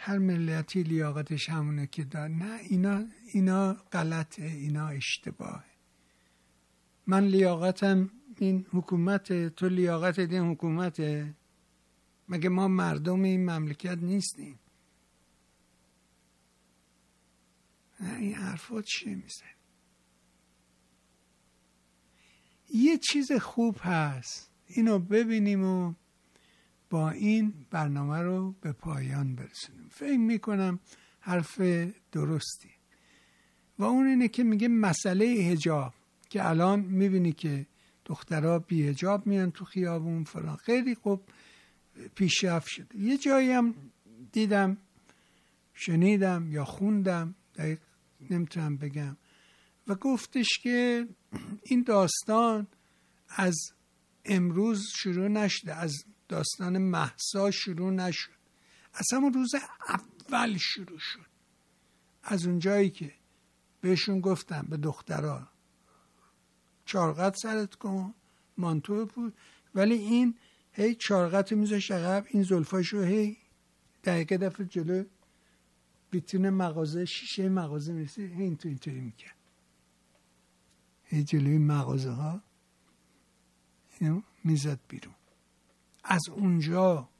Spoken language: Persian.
هر ملتی لیاقتش همونه که داره. نه، اینا غلطه، اینا اشتباهه. من لیاقتم این حکومته، تو لیاقت این حکومته؟ مگه ما مردم این مملکت نیستیم؟ نه، این حرفا چیه میزنی؟ یه چیز خوب هست، اینو ببینیم و با این برنامه رو به پایان برسونیم. فکر میکنم حرف درستی و اون اینه که میگه مسئله حجاب، که الان میبینی که دخترها بی حجاب میان تو خیابون فلان، خیلی خوب پیشرفت شده. یه جایی هم دیدم، شنیدم یا خوندم، دقیق نمیتونم بگم، و گفتش که این داستان از امروز شروع نشده، از داستان مهسا شروع نشد، از همون روز اول شروع شد. از اونجایی که بهشون گفتم به دخترها چارقد سرت کن، مانتو بود، ولی این هی چارقد میذاشت عقب، این زلفاشو هی دقیقه دفعه جلو ویترین مغازه، شیشه مغازه میرسه، هی اینطوری میکرد، هی جلوی مغازه ها اینو میزد بیرون. از اونجا